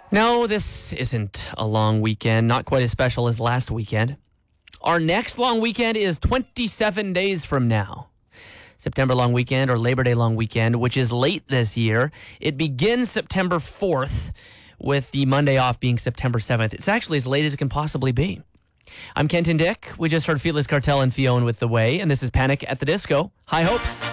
No, this isn't a long weekend, not quite as special as last weekend. Our next long weekend is 27 days from now. September long weekend, or Labor Day long weekend, which is late this year. It begins September 4th, with the Monday off being September 7th. It's actually as late as it can possibly be. I'm Kenton Dick. We just heard Felix Cartel and Fionn with The Way, and this is Panic at the Disco. High hopes.